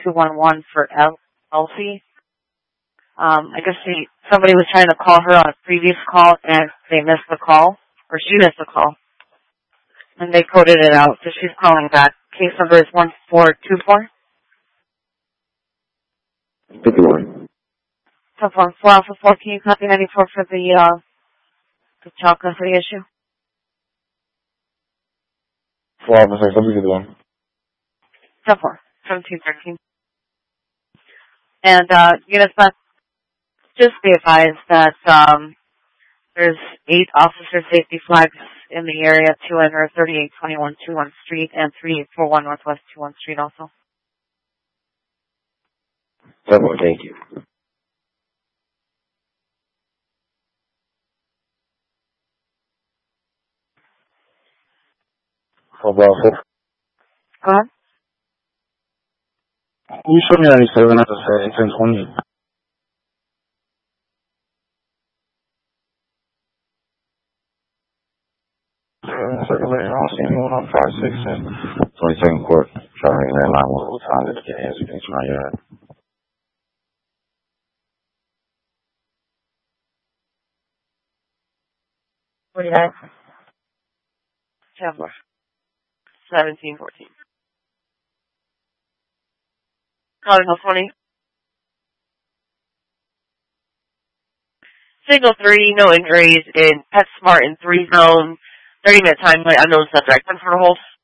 211 for Elsie. I guess somebody was trying to call her on a previous call and they missed the call, or she missed the call, and they coded it out, so she's calling back. Case number is 1424. 51. Telephone 4 Alpha 4. Can you copy 94 for the child custody issue? 4 Alpha 6, let me get the one. Telephone 1713. And, units back, just be advised that, there's 8 officer safety flags in the area, 2 enter 3821 21 Street and 3841 Northwest 21 Street also. Thank you. For Bravo 6. Go ahead. You showed me 97 at the 1020. Circulating, I don't see anyone on 5-6 and 22nd Court. Trying to ring that line multiple times to get answered. Thanks for my yard. What do you have? Chandler. 1714. Cardinal 20. Signal 3, no injuries in PetSmart in 3 zone. 30-minute time limit, unknown subject. 10 for the hold.